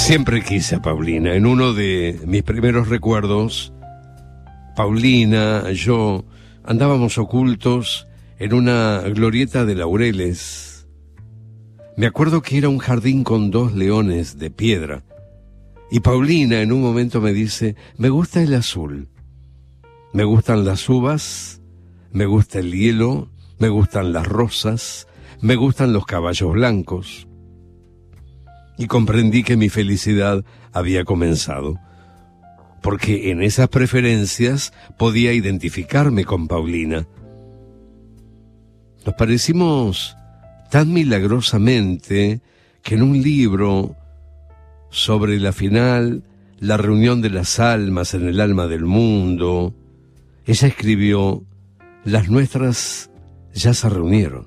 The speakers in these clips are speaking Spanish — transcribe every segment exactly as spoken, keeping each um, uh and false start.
Siempre quise a Paulina. En uno de mis primeros recuerdos, Paulina, yo, andábamos ocultos en una glorieta de laureles. Me acuerdo que era un jardín con dos leones de piedra. Y Paulina en un momento me dice, me gusta el azul. Me gustan las uvas, me gusta el hielo, me gustan las rosas, me gustan los caballos blancos. Y comprendí que mi felicidad había comenzado, porque en esas preferencias podía identificarme con Paulina. Nos parecimos tan milagrosamente que en un libro sobre la final, la reunión de las almas en el alma del mundo, ella escribió, las nuestras ya se reunieron.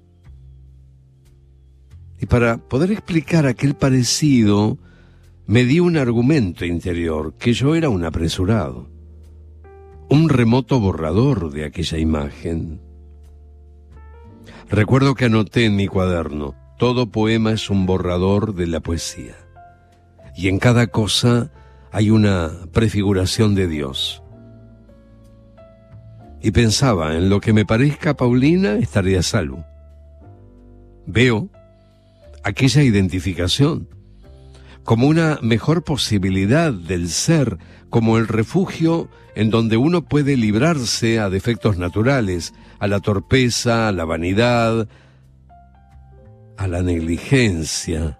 Y para poder explicar aquel parecido, me di un argumento interior, que yo era un apresurado, un remoto borrador de aquella imagen. Recuerdo que anoté en mi cuaderno, todo poema es un borrador de la poesía, y en cada cosa hay una prefiguración de Dios. Y pensaba, en lo que me parezca a Paulina, estaré a salvo. Veo aquella identificación como una mejor posibilidad del ser, como el refugio en donde uno puede librarse a defectos naturales, a la torpeza, a la vanidad, a la negligencia.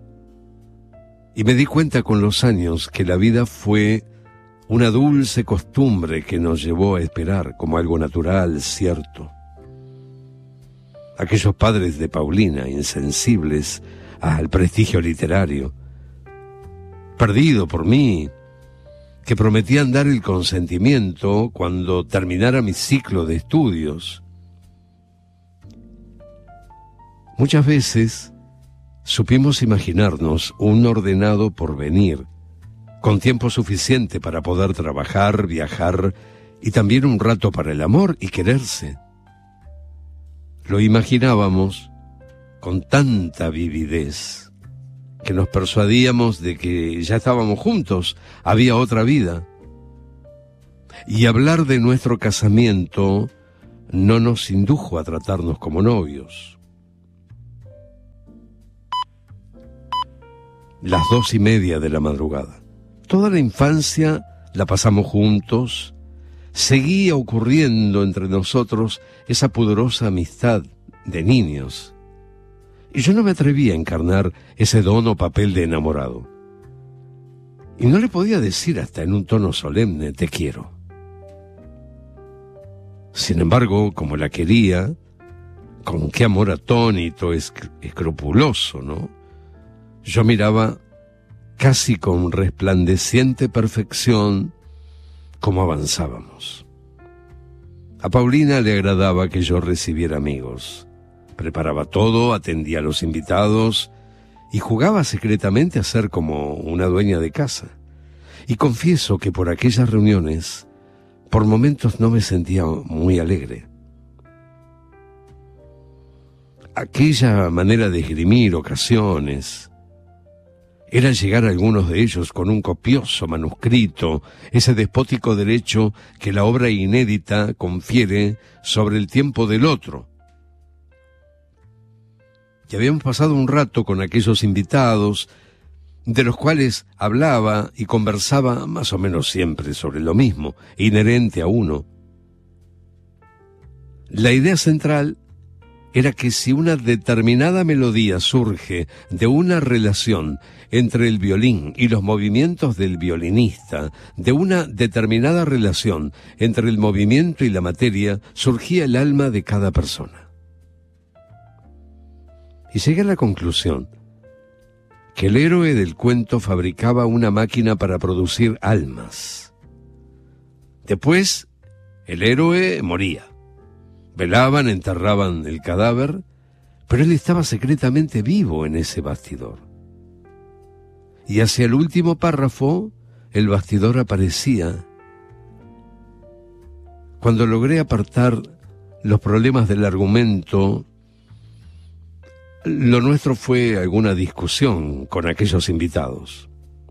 Y me di cuenta con los años que la vida fue una dulce costumbre que nos llevó a esperar como algo natural, cierto. Aquellos padres de Paulina, insensibles al prestigio literario, perdido por mí, que prometían dar el consentimiento cuando terminara mi ciclo de estudios. Muchas veces supimos imaginarnos un ordenado porvenir, con tiempo suficiente para poder trabajar, viajar y también un rato para el amor y quererse. Lo imaginábamos con tanta vividez que nos persuadíamos de que ya estábamos juntos, había otra vida. Y hablar de nuestro casamiento no nos indujo a tratarnos como novios. Las dos y media de la madrugada. Toda la infancia la pasamos juntos. Seguía ocurriendo entre nosotros esa pudorosa amistad de niños. Y yo no me atrevía a encarnar ese don o papel de enamorado. Y no le podía decir hasta en un tono solemne, te quiero. Sin embargo, como la quería, con qué amor atónito, esc- escrupuloso, ¿no? Yo miraba casi con resplandeciente perfección cómo avanzábamos. A Paulina le agradaba que yo recibiera amigos. Preparaba todo, atendía a los invitados y jugaba secretamente a ser como una dueña de casa. Y confieso que por aquellas reuniones, por momentos no me sentía muy alegre. Aquella manera de esgrimir ocasiones era llegar a algunos de ellos con un copioso manuscrito, ese despótico derecho que la obra inédita confiere sobre el tiempo del otro. Y habíamos pasado un rato con aquellos invitados, de los cuales hablaba y conversaba más o menos siempre sobre lo mismo, inherente a uno. La idea central era que si una determinada melodía surge de una relación entre el violín y los movimientos del violinista, de una determinada relación entre el movimiento y la materia, surgía el alma de cada persona. Y llegué a la conclusión que el héroe del cuento fabricaba una máquina para producir almas. Después, el héroe moría. Velaban, enterraban el cadáver, pero él estaba secretamente vivo en ese bastidor. Y hacia el último párrafo, el bastidor aparecía. Cuando logré apartar los problemas del argumento, Lo nuestro fue alguna discusión con aquellos invitados.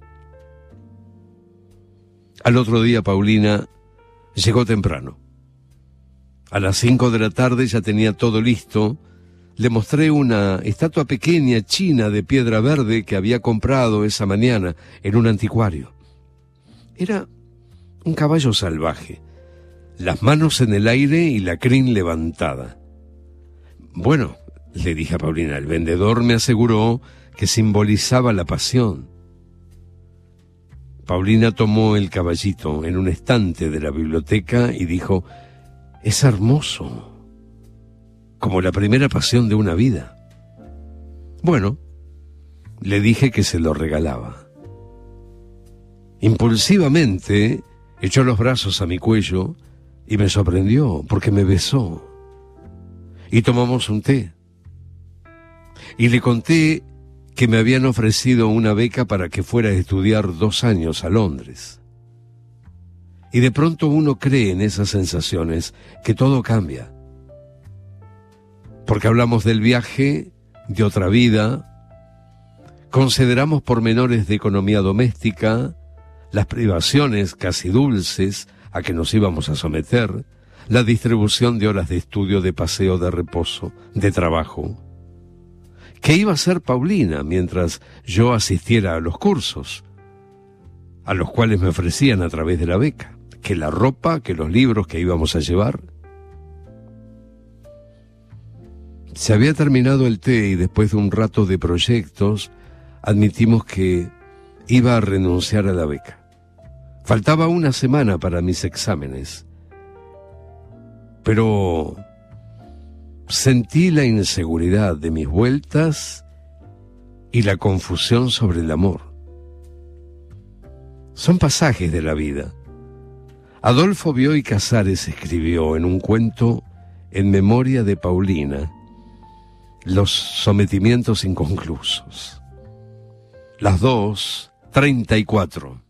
Al otro día Paulina llegó temprano. A las cinco de la tarde ya tenía todo listo. Le mostré una estatua pequeña china de piedra verde que había comprado esa mañana en un anticuario. Era un caballo salvaje, las manos en el aire y la crin levantada. Bueno, le dije a Paulina, el vendedor me aseguró que simbolizaba la pasión. Paulina tomó el caballito en un estante de la biblioteca y dijo, es hermoso, como la primera pasión de una vida. Bueno, le dije que se lo regalaba. Impulsivamente echó los brazos a mi cuello y me sorprendió porque me besó. Y tomamos un té. Y le conté que me habían ofrecido una beca para que fuera a estudiar dos años a Londres. Y de pronto uno cree en esas sensaciones que todo cambia. Porque hablamos del viaje, de otra vida, consideramos pormenores de economía doméstica, las privaciones casi dulces a que nos íbamos a someter, la distribución de horas de estudio, de paseo, de reposo, de trabajo. ¿Qué iba a hacer Paulina mientras yo asistiera a los cursos, a los cuales me ofrecían a través de la beca? ¿Que la ropa, que los libros que íbamos a llevar? Se había terminado el té y después de un rato de proyectos admitimos que iba a renunciar a la beca. Faltaba una semana para mis exámenes, pero sentí la inseguridad de mis vueltas y la confusión sobre el amor. Son pasajes de la vida. Adolfo Bioy Casares escribió en un cuento en memoria de Paulina los sometimientos inconclusos. Las dos, treinta y cuatro.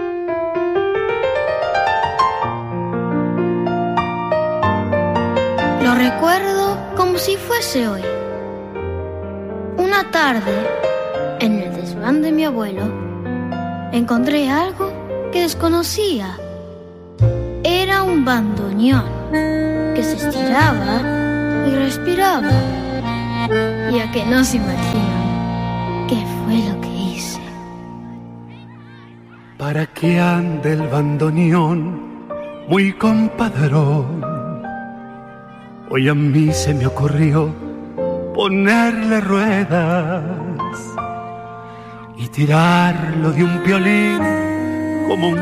Lo recuerdo como si fuese hoy. Una tarde, en el desván de mi abuelo, encontré algo que desconocía. Era un bandoneón que se estiraba y respiraba. Y a que no se imaginan qué fue lo que hice. Para que ande el bandoneón muy compadrón, hoy a mí se me ocurrió ponerle ruedas y tirarlo de un violín como un